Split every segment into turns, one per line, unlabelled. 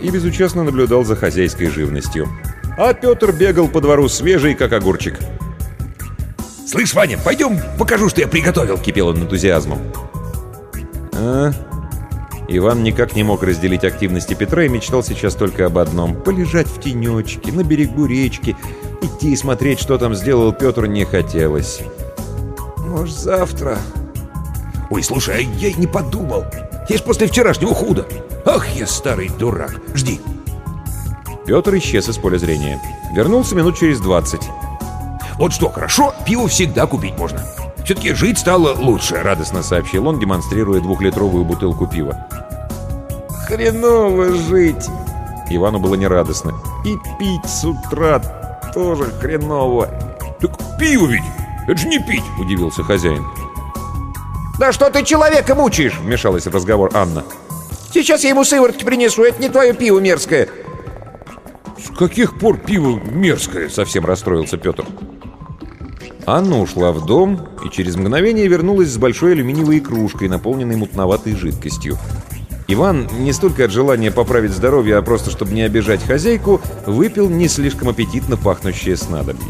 и безучастно наблюдал за хозяйской живностью. А Петр бегал по двору свежий, как огурчик.
«Слышь, Ваня, пойдем покажу, что я приготовил!» —
кипел он энтузиазмом. Иван никак не мог разделить активности Петра и мечтал сейчас только об одном — полежать в тенечке, на берегу речки. Идти и смотреть, что там сделал Петр, не хотелось. «Может, завтра?»
«Ой, слушай, а я и не подумал. Я ж после вчерашнего худо. Ах, я старый дурак. Жди».
Петр исчез из поля зрения. Вернулся минут через 20.
«Вот что, хорошо, пиво всегда купить можно. Все-таки жить стало лучше», —
радостно сообщил он, демонстрируя 2-литровую бутылку пива.
«Хреново жить!»
Ивану было нерадостно. «И пить с утра тоже хреново!»
«Так пиво ведь! Это же не пить!» — удивился хозяин.
«Да что ты человека мучаешь?» — вмешалась в разговор Анна. «Сейчас я ему сыворотки принесу, это не твое пиво мерзкое!»
«С каких пор пиво мерзкое?» —
совсем расстроился Петр. Анна ушла в дом и через мгновение вернулась с большой алюминиевой кружкой, наполненной мутноватой жидкостью. Иван, не столько от желания поправить здоровье, а просто чтобы не обижать хозяйку, выпил не слишком аппетитно пахнущее снадобье.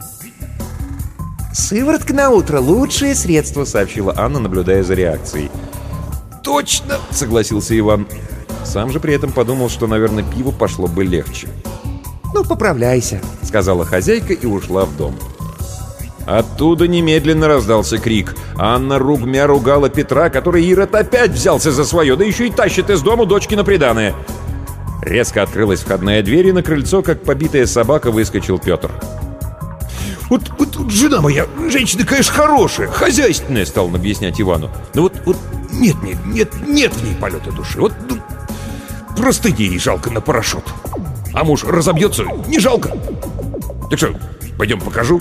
«Сыворотка на утро — лучшее средство», —
сообщила Анна, наблюдая за реакцией.
«Точно!» —
согласился Иван. Сам же при этом подумал, что, наверное, пиву пошло бы легче.
«Ну, поправляйся»,
— сказала хозяйка и ушла в дом. Оттуда немедленно раздался крик. Анна ругмя ругала Петра, который Ирод опять взялся за свое, да еще и тащит из дома дочки на приданое. Резко открылась входная дверь, и на крыльцо, как побитая собака, выскочил Петр.
Вот жена моя, женщина, конечно, хорошая, хозяйственная», — стал он объяснять Ивану. «Но вот нет в ней полета души. Вот просто ей жалко на парашют. А муж разобьется, не жалко. Так что, пойдем покажу?»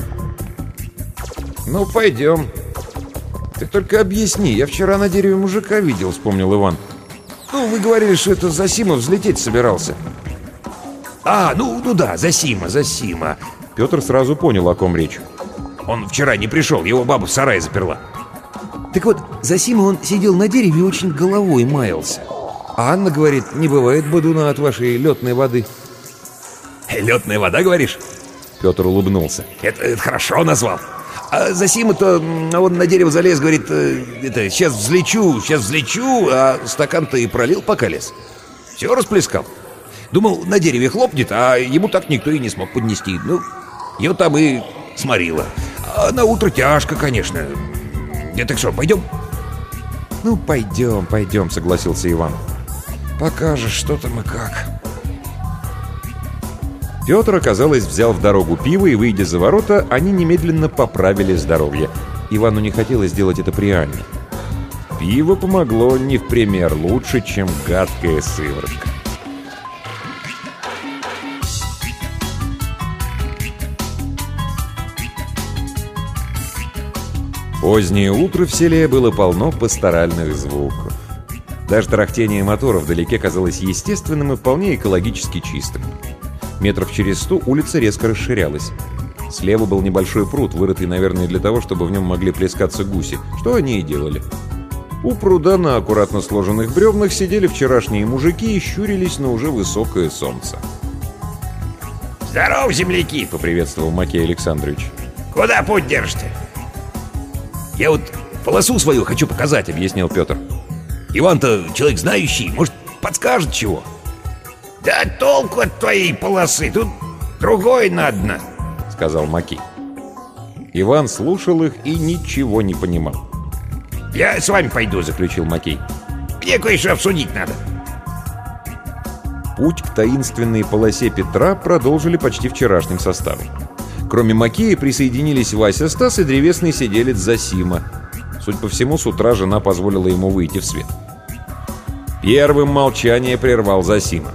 «Ну, пойдем. Ты только объясни, я вчера на дереве мужика видел», — вспомнил Иван. «Ну, вы говорили, что это Зосима взлететь собирался».
Ну да, Зосима.
Петр сразу понял, о ком речь.
«Он вчера не пришел, его баба в сарае заперла».
«Так вот, Зосима, он сидел на дереве и очень головой маялся. А Анна говорит, не бывает бодуна от вашей летной воды».
«Летная вода, говоришь?»
Петр улыбнулся.
Это хорошо назвал. А Зосима-то, он на дерево залез, говорит, сейчас взлечу, а стакан-то и пролил, пока лез. Все расплескал. Думал, на дереве хлопнет, а ему так никто и не смог поднести. Ну, ее там и сморило. А на утро тяжко, конечно. Так что, пойдем?»
«Ну, пойдем», — согласился Иван. «Покажешь, что там и как». Петр, оказалось, взял в дорогу пиво, и, выйдя за ворота, они немедленно поправили здоровье. Ивану не хотелось делать это при Анне. Пиво помогло не в пример лучше, чем гадкая сыворотка. Позднее утро в селе было полно пасторальных звуков. Даже тарахтение моторов вдалеке казалось естественным и вполне экологически чистым. Метров через 100 улица резко расширялась. Слева был небольшой пруд, вырытый, наверное, для того, чтобы в нем могли плескаться гуси, что они и делали. У пруда на аккуратно сложенных бревнах сидели вчерашние мужики и щурились на уже высокое солнце.
«Здорово, земляки!» —
поприветствовал Макей Александрович.
«Куда путь держите?» «Я вот полосу свою хочу показать», — объяснил Петр. «Иван-то человек знающий, может, подскажет чего?» «Да толку от твоей полосы, тут другой надо», — сказал Макей.
Иван слушал их и ничего не понимал.
«Я с вами пойду», — заключил Макей. «Мне кое-что обсудить надо».
Путь к таинственной полосе Петра продолжили почти вчерашним составом. Кроме Макея присоединились Вася Стас и древесный сиделец Зосима. Судя по всему, с утра жена позволила ему выйти в свет. Первым молчание прервал Зосима.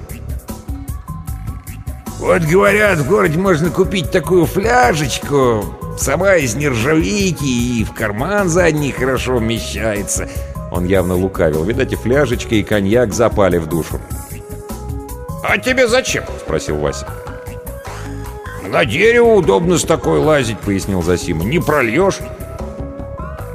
«Вот, говорят, в городе можно купить такую фляжечку, сама из нержавейки, и в карман задний хорошо вмещается».
Он явно лукавил. Видать, и фляжечка, и коньяк запали в душу.
«А тебе зачем?» —
спросил Вася.
«На дерево удобно с такой лазить», — пояснил Зосима. «Не прольешь».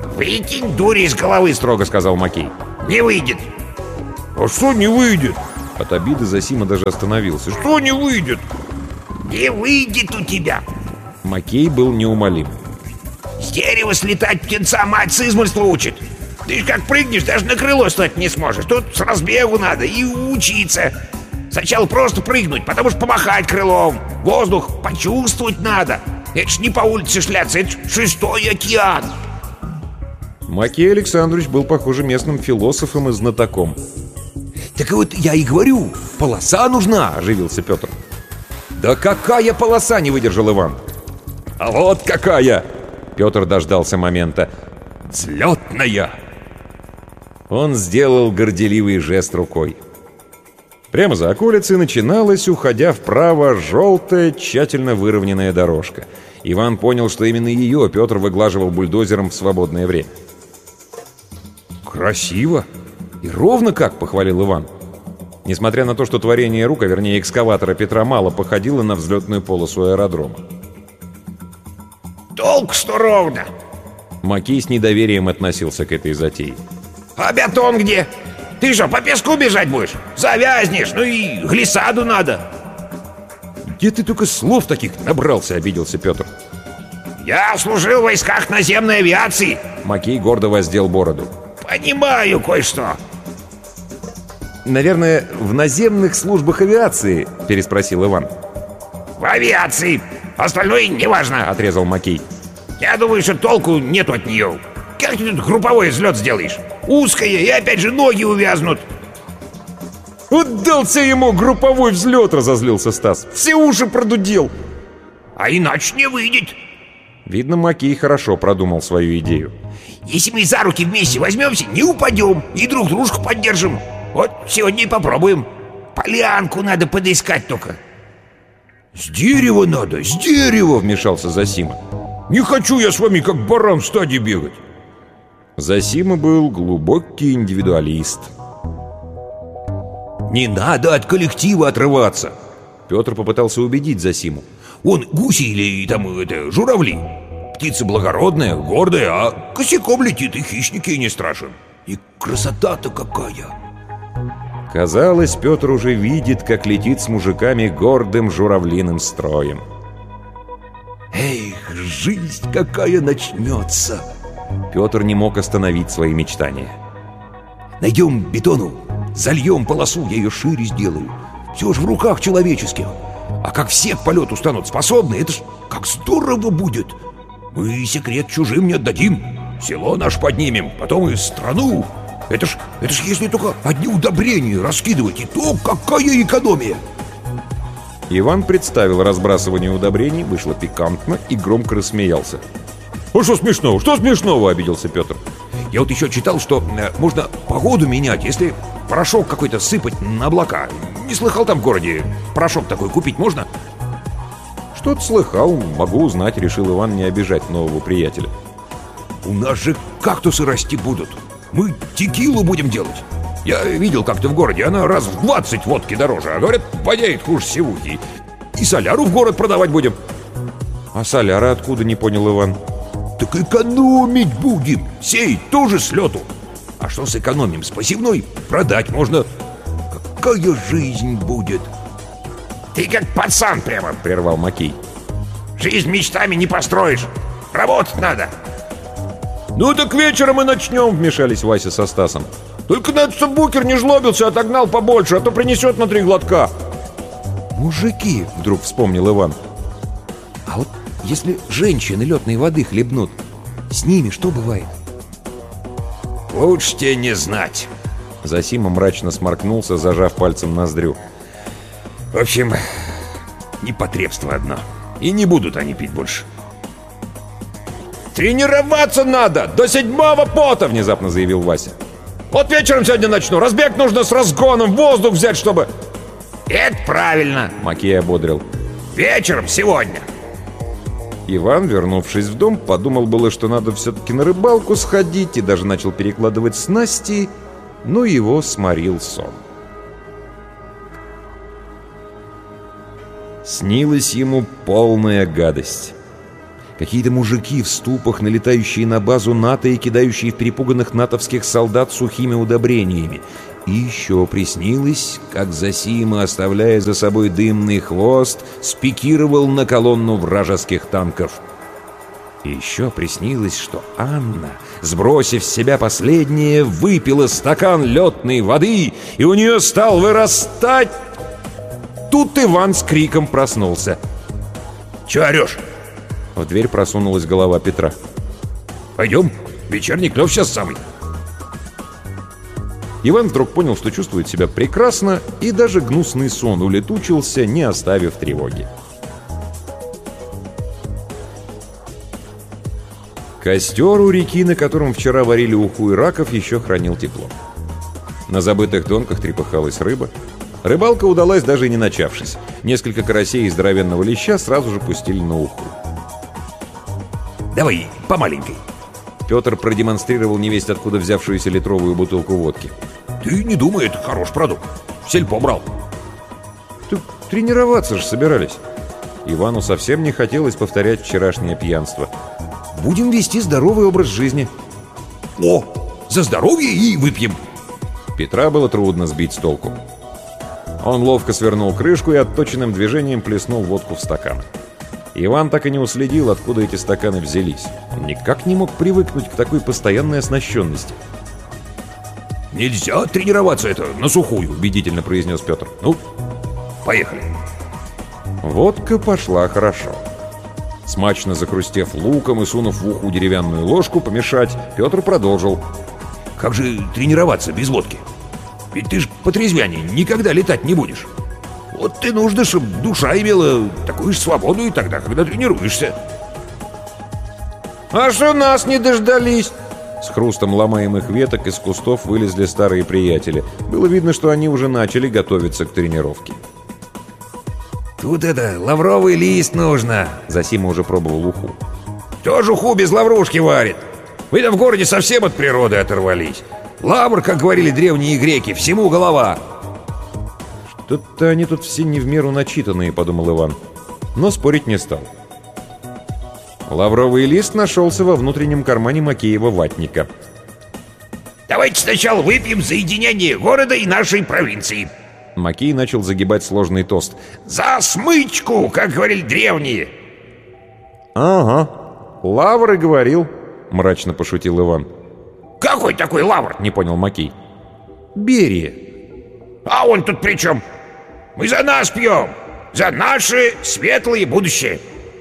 «Выкинь дури из головы», — строго сказал Макей. «Не выйдет».
«А что не выйдет?
От обиды Зосима даже остановился.
Что не выйдет? Не выйдет у тебя.
Макей был неумолим.
С дерева слетать птенца мать с измольства учит. Ты как прыгнешь, даже на крыло стать не сможешь. Тут с разбегу надо и учиться. Сначала просто прыгнуть, потом уж помахать крылом. Воздух почувствовать надо. Это ж не по улице шляться, это ж 6-й океан.
Макей Александрович был, похоже, местным философом и знатоком.
Так вот я и говорю, полоса нужна, оживился Петр.
Да какая полоса, не выдержал Иван. А вот какая! Петр дождался момента. Взлетная! Он сделал горделивый жест рукой. Прямо за околицей начиналась, уходя вправо, желтая, тщательно выровненная дорожка. Иван понял, что именно ее Петр выглаживал бульдозером в свободное время. «Красиво! И ровно как!» — похвалил Иван. Несмотря на то, что творение рук, а вернее экскаватора Петра, мало походило на взлетную полосу аэродрома.
Толк, что ровно.
Макей с недоверием относился к этой затее.
А бетон где? Ты что, по песку бежать будешь? Завязнешь, ну и глиссаду надо.
«Где ты только слов таких набрался?» — обиделся Петр.
Я служил в войсках наземной авиации.
Макей гордо воздел бороду.
Понимаю кое-что.
«Наверное, в наземных службах авиации?» — переспросил Иван.
В авиации. Остальное неважно,
отрезал Макей.
Я думаю, что толку нету от нее. Как ты тут групповой взлет сделаешь? Узкое, и опять же ноги увязнут.
«Отдался ему групповой взлет!» — разозлился Стас. «Все уши продудил!»
А иначе не выйдет.
Видно, Макей хорошо продумал свою идею.
Если мы за руки вместе возьмемся, не упадем и друг дружку поддержим. Вот сегодня и попробуем. Полянку надо подыскать только.
С дерева надо, с дерева, вмешался Зосима. Не хочу я с вами как баран в стаде бегать.
Зосима был глубокий индивидуалист.
Не надо от коллектива отрываться.
Петр попытался убедить Зосиму.
Вон гуси или там журавли. Птица благородная, гордая, а косяком летит и хищники не страшен. И красота-то какая!
Казалось, Петр уже видит, как летит с мужиками гордым журавлиным строем.
Эх, жизнь какая начнется!
Петр не мог остановить свои мечтания.
Найдем бетону, зальем полосу, я ее шире сделаю. Все ж в руках человеческих. А как все к полету станут способны, это ж как здорово будет. Мы секрет чужим не отдадим. Село наше поднимем, потом и страну. Это ж если только одни удобрения раскидывать, и то какая экономия.
Иван представил разбрасывание удобрений, вышло пикантно и громко рассмеялся.
«А что смешного? Что смешного?» — обиделся Петр. «Я вот еще читал, что можно погоду менять, если порошок какой-то сыпать на облака. Не слыхал там в городе? Порошок такой купить можно?»
«Что-то слыхал, могу узнать», — решил Иван не обижать нового приятеля.
«У нас же кактусы расти будут. Мы текилу будем делать. Я видел как-то в городе, она раз в 20 водки дороже, а говорят, воняет хуже сивухи. И соляру в город продавать будем».
«А соляра откуда?» — не понял Иван.
«Так экономить будем, сеять тоже с лету. А что сэкономим с посевной, продать можно. Какая жизнь будет!»
«Ты как пацан прямо!» —
прервал Макей.
«Жизнь мечтами не построишь. Работать надо!»
«Ну так вечером и начнем!» — вмешались Вася со Стасом. «Только надо, чтобы букер не жлобился, отогнал побольше, а то принесет на 3 глотка!»
«Мужики!» — вдруг вспомнил Иван. «А вот если женщины летной воды хлебнут, с ними что бывает?»
«Лучше тебе не знать!»
Зосима мрачно сморкнулся, зажав пальцем ноздрю.
«В общем, непотребство одно. И не будут они пить больше».
«Тренироваться надо! До 7-го пота!» — внезапно заявил Вася. «Вот вечером сегодня начну. Разбег нужно с разгоном, воздух взять, чтобы...»
«Это правильно!» —
Макей ободрил.
«Вечером сегодня!»
Иван, вернувшись в дом, подумал было, что надо все-таки на рыбалку сходить, и даже начал перекладывать снасти, но его сморил сон. Снилась ему полная гадость. Какие-то мужики в ступах, налетающие на базу НАТО и кидающие в перепуганных натовских солдат сухими удобрениями.
И еще приснилось, как Зосима, оставляя за собой дымный хвост, спикировал на колонну вражеских танков. И еще приснилось, что Анна, сбросив с себя последнее, выпила стакан летной воды, и у нее стал вырастать... Тут Иван с криком проснулся.
Че орешь?
В дверь просунулась голова Петра.
Пойдем, вечерний клев сейчас самый.
Иван вдруг понял, что чувствует себя прекрасно, и даже гнусный сон улетучился, не оставив тревоги. Костер у реки, на котором вчера варили уху и раков, еще хранил тепло. На забытых донках трепыхалась рыба. Рыбалка удалась, даже не начавшись. Несколько карасей и здоровенного леща сразу же пустили на уху.
Давай по маленькой.
Петр продемонстрировал невесть откуда взявшуюся литровую бутылку водки.
Ты не думай, это хороший продукт. Сельпо брал.
Так тренироваться же собирались. Ивану совсем не хотелось повторять вчерашнее пьянство. Будем вести здоровый образ жизни.
О, за здоровье и выпьем.
Петра было трудно сбить с толку. Он ловко свернул крышку и отточенным движением плеснул водку в стакан. Иван так и не уследил, откуда эти стаканы взялись. Он никак не мог привыкнуть к такой постоянной оснащенности.
«Нельзя тренироваться это на сухую», —
убедительно произнес Петр.
«Ну, поехали».
Водка пошла хорошо. Смачно закрустев луком и сунув в уху деревянную ложку помешать, Петр продолжил.
«Как же тренироваться без водки? Ведь ты ж по трезвяне никогда летать не будешь. Вот и нужно, чтобы душа имела такую же свободу и тогда, когда тренируешься».
«А что нас не дождались?» С хрустом ломаемых веток из кустов вылезли старые приятели. Было видно, что они уже начали готовиться к тренировке.
«Тут это, лавровый лист нужно», —
Зосима уже пробовал уху.
«Кто же уху без лаврушки варит? Вы там в городе совсем от природы оторвались. Лавр, как говорили древние греки, всему голова».
«Что-то они тут все не в меру начитанные», — подумал Иван. Но спорить не стал. Лавровый лист нашелся во внутреннем кармане Макеева ватника.
«Давайте сначала выпьем за единение города и нашей провинции».
Макей начал загибать сложный тост.
«За смычку, как говорили древние».
«Ага, лавр и говорил», — мрачно пошутил Иван.
«Какой такой лавр?»
— не понял Макей. «Берия».
«А он тут при чем? Мы за нас пьем, за наше светлое будущее».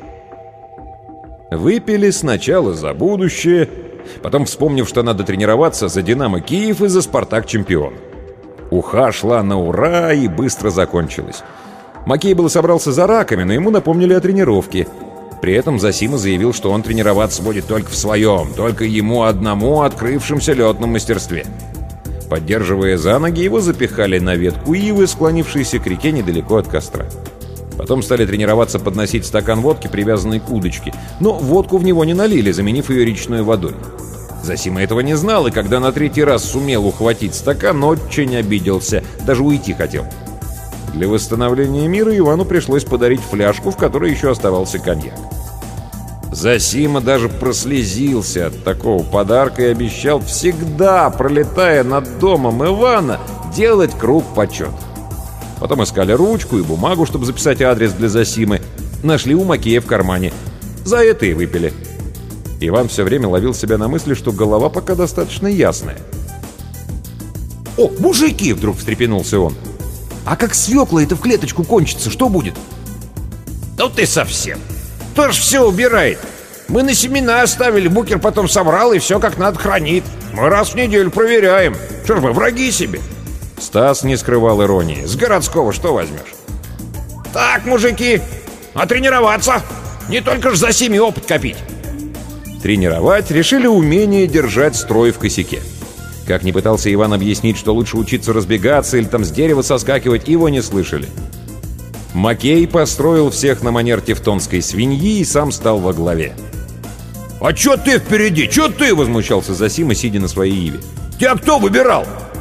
Выпили сначала за будущее, потом, вспомнив, что надо тренироваться, за «Динамо Киев» и за «Спартак Чемпион». Уха шла на ура и быстро закончилась. Макей было собрался за раками, но ему напомнили о тренировке. При этом Зосима заявил, что он тренироваться будет только в своем, только ему одному открывшемся летном мастерстве. Поддерживая за ноги, его запихали на ветку ивы, склонившейся к реке недалеко от костра. Потом стали тренироваться подносить стакан водки, привязанный к удочке. Но водку в него не налили, заменив ее речной водой. Зосима этого не знал, и когда на третий раз сумел ухватить стакан, очень обиделся, даже уйти хотел. Для восстановления мира Ивану пришлось подарить фляжку, в которой еще оставался коньяк. Зосима даже прослезился от такого подарка и обещал всегда, пролетая над домом Ивана, делать круг почет. Потом искали ручку и бумагу, чтобы записать адрес для Зосимы. Нашли у Макея в кармане. За это и выпили. Иван все время ловил себя на мысли, что голова пока достаточно ясная.
«О, мужики!» — вдруг встрепенулся он. «А как свекла это в клеточку кончится, что будет?» «Ну ты совсем! Кто ж все убирает? Мы на семена оставили, букер потом собрал и все как надо хранит. Мы раз в неделю проверяем. Что ж мы, враги себе?»
Стас не скрывал иронии. «С городского что возьмешь?»
«Так, мужики, а тренироваться? Не только ж за Зосиме опыт копить!»
Тренировать решили умение держать строй в косяке. Как ни пытался Иван объяснить, что лучше учиться разбегаться или там с дерева соскакивать, его не слышали. Макей построил всех на манер тевтонской свиньи и сам стал во главе.
«А чё ты впереди? Чё ты?» —
возмущался Зосима, сидя на своей иве.
«Тебя кто выбирал?»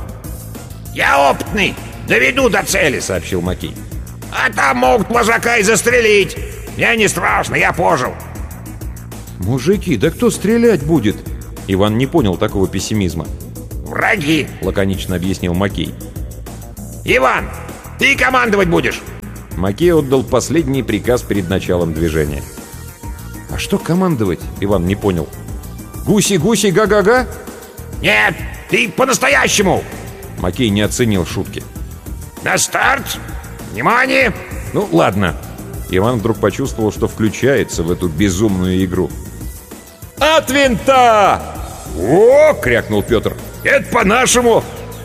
«Я опытный, доведу до цели», —
сообщил Макей.
«А там могут вожака и застрелить. Мне не страшно, я пожил».
«Мужики, да кто стрелять будет?» Иван не понял такого пессимизма.
враги»,
— лаконично объяснил Макей.
«Иван, ты командовать будешь».
Макей отдал последний приказ перед началом движения. «А что командовать?» — Иван не понял. «Гуси-гуси, га-га-га?»
«Нет, ты по-настоящему».
Макей не оценил шутки.
«На старт! Внимание!»
«Ну, ладно». Иван вдруг почувствовал, что включается в эту безумную игру. «От винта!»
«О!»
— крякнул Петр.
«Это по-нашему!»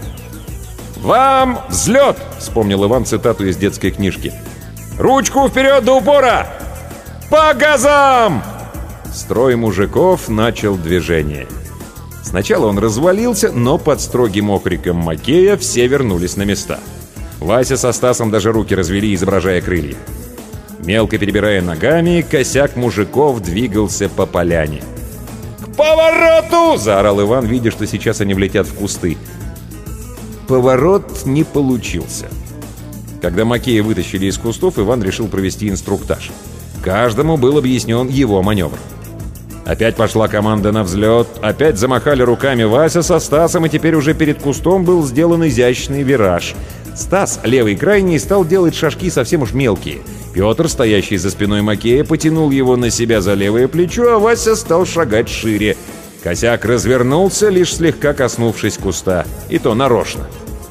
«Вам взлет!» — вспомнил Иван цитату из детской книжки. «Ручку вперед до упора! По газам!» Строй мужиков начал движение. Сначала он развалился, но под строгим окриком Макея все вернулись на места. Вася со Стасом даже руки развели, изображая крылья. Мелко перебирая ногами, косяк мужиков двигался по поляне. «К повороту!» — заорал Иван, видя, что сейчас они влетят в кусты. Поворот не получился. Когда Макея вытащили из кустов, Иван решил провести инструктаж. Каждому был объяснен его маневр. Опять пошла команда на взлет, опять замахали руками Вася со Стасом, и теперь уже перед кустом был сделан изящный вираж. Стас, левый крайний, стал делать шажки совсем уж мелкие. Петр, стоящий за спиной Макея, потянул его на себя за левое плечо, а Вася стал шагать шире. Косяк развернулся, лишь слегка коснувшись куста. И то нарочно.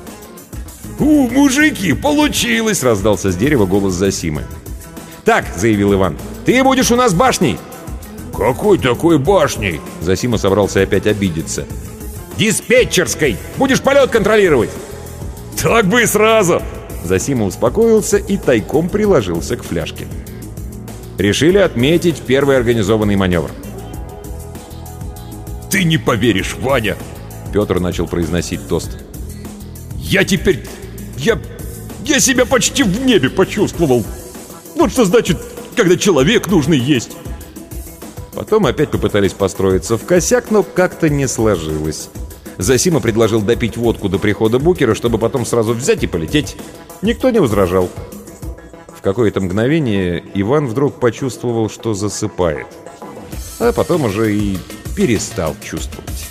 Мужики, получилось!» —
раздался с дерева голос Зосимы. «Так», — заявил Иван, — «ты будешь у нас башней!»
«Какой такой башней?»
Зосима собрался опять обидеться. «Диспетчерской! Будешь полет контролировать!»
«Так бы и сразу!»
Зосима успокоился и тайком приложился к фляжке. Решили отметить первый организованный маневр.
«Ты не поверишь, Ваня!»
Петр начал произносить тост.
«Я теперь... Я себя почти в небе почувствовал! Вот что значит, когда человек нужный есть!»
Потом опять попытались построиться в косяк, но как-то не сложилось. Зосима предложил допить водку до прихода букера, чтобы потом сразу взять и полететь. Никто не возражал. В какое-то мгновение Иван вдруг почувствовал, что засыпает. А потом уже и перестал чувствовать.